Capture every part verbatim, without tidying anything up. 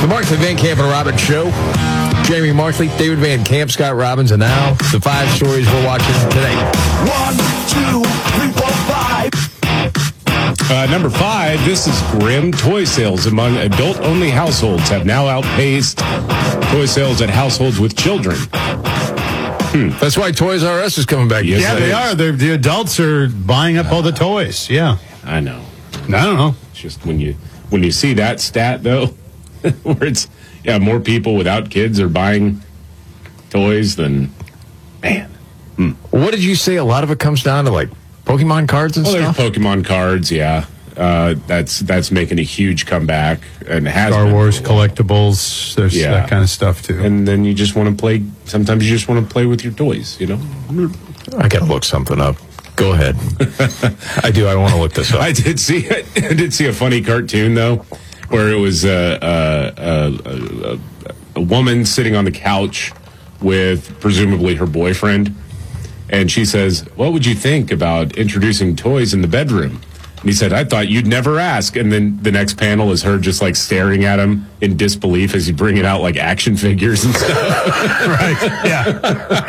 The Markley, Van Camp, and Robbins Show. Jamie Markley, David Van Camp, Scott Robbins, and now the five stories we're watching today. One, two, three, four, five. Uh, number five, this is grim. Toy sales among adult-only households have now outpaced toy sales at households with children. Hmm. That's why Toys R Us is coming back. Yes, yeah, they are. They're, the adults are buying up all the toys. Yeah. I know. I don't know. It's just when you when you see that stat, though, where it's, yeah, more people without kids are buying toys than, man. Hmm. What did you say? A lot of it comes down to, like, Pokemon cards and well, stuff? There's Pokemon cards, yeah. Uh, that's that's making a huge comeback. And has Star been Wars collectibles. There's yeah. that kind of stuff, too. And then you just want to play, sometimes you just want to play with your toys, you know? I got to look something up. Go ahead. I do. I want to look this up. I did see I did see a funny cartoon, though, where it was a, a, a, a woman sitting on the couch with presumably her boyfriend. And she says, "What would you think about introducing toys in the bedroom?" And he said, "I thought you'd never ask." And then the next panel is her just like staring at him in disbelief as he's bringing out like action figures and stuff. Right. Yeah.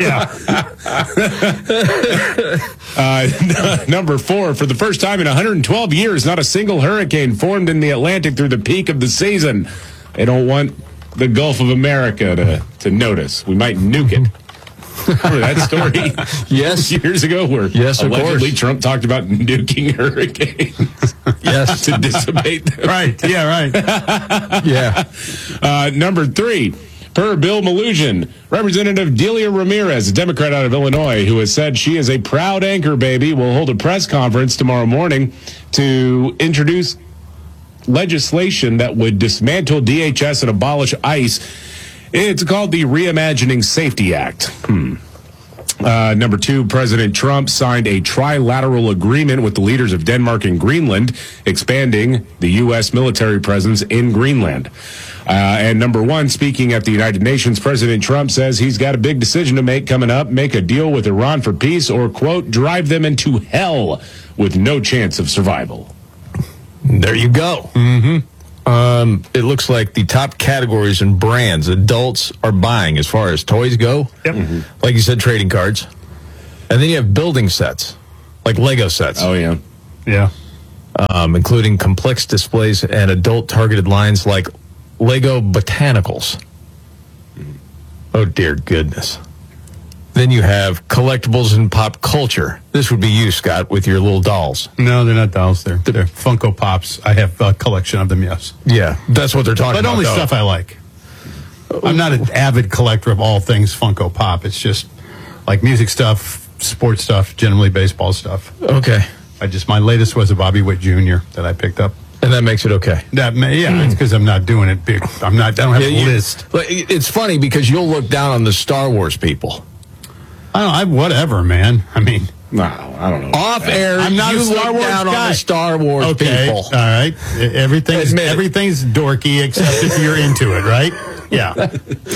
Yeah. uh, n- number four, for the first time in one hundred twelve years, not a single hurricane formed in the Atlantic through the peak of the season. They don't want the Gulf of America to, to notice. We might nuke it. Remember that story? Yes. Years ago where yes, of allegedly course. Trump talked about nuking hurricanes. Yes. To dissipate them. Right. Yeah, right. Yeah. Uh, number three, per Bill Malugin, Representative Delia Ramirez, a Democrat out of Illinois, who has said she is a proud anchor baby, will hold a press conference tomorrow morning to introduce legislation that would dismantle D H S and abolish ICE. It's called the Reimagining Safety Act. Hmm. Uh, number two, President Trump signed a trilateral agreement with the leaders of Denmark and Greenland, expanding the U S military presence in Greenland. Uh, and number one, speaking at the United Nations, President Trump says he's got a big decision to make coming up, make a deal with Iran for peace or, quote, drive them into hell with no chance of survival. There you go. Mm-hmm. Um, it looks like the top categories and brands adults are buying as far as toys go. Yep. Mm-hmm. Like you said, trading cards. And then you have building sets, like Lego sets. Oh, yeah. Yeah. Um, including complex displays and adult-targeted lines like Lego Botanicals. Oh, dear goodness. Then you have collectibles and pop culture. This would be you, Scott, with your little dolls. No, they're not dolls. They're, they're Funko Pops. I have a collection of them, yes. Yeah, that's what they're talking But about. only though. stuff I like. I'm not an avid collector of all things Funko Pop. It's just like music stuff, sports stuff, generally baseball stuff. Okay. I just, my latest was a Bobby Witt Junior that I picked up. And that makes it okay. That may, yeah, it's because I'm not doing it big. I'm not, I don't have Yeah, a you- list. Like, It's funny because you'll look down on the Star Wars people. I don't, I, whatever, man. I mean, No, I don't know. Off air, I'm not you a Star look Wars down guy. on the Star Wars okay, people. all right. Everything's, Admit it. everything's dorky except if you're into it, right? Yeah.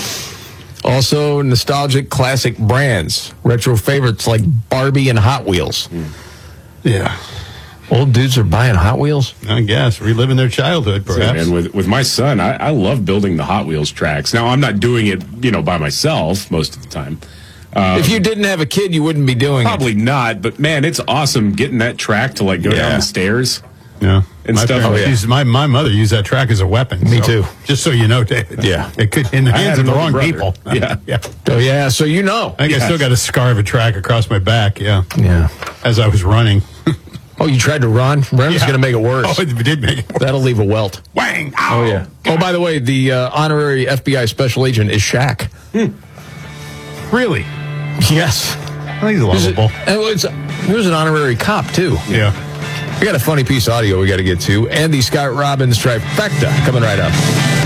Also, nostalgic classic brands. Retro favorites like Barbie and Hot Wheels. Yeah. Old dudes are buying Hot Wheels? I guess. Reliving their childhood, perhaps. And with with my son, I, I love building the Hot Wheels tracks. Now, I'm not doing it, you know, by myself most of the time. Um, If you didn't have a kid, you wouldn't be doing probably it. not, but man, it's awesome getting that track to like go Yeah. down the stairs. Yeah. And my, stuff. parents Oh, yeah. used- my, my mother used that track as a weapon. Me so- too. Just so you know, David. Yeah. It could, in the I hands had of the an wrong older people. brother. Yeah. Yeah. Oh, yeah, so you know. I think I Yes. still got a scar of a track across my back, yeah. Yeah. As I was running. Oh, you tried to run? Run's Yeah. going to make it worse. Oh, it did make it worse. That'll leave a welt. Wang! Oh, yeah. Oh, by the way, the uh, honorary F B I special agent is Shaq. Really? Yes. I think he's lovable. And it was, he was an honorary cop, too. Yeah. We got a funny piece of audio we got to get to, and the Scott Robbins trifecta coming right up.